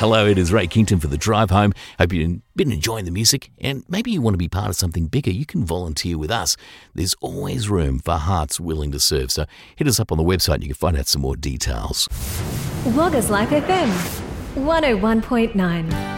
Hello, it is Ray Kington for The Drive Home. Hope you've been enjoying the music, and maybe you want to be part of something bigger. You can volunteer with us. There's always room for hearts willing to serve. So hit us up on the website and you can find out some more details. Waggas Life FM 101.9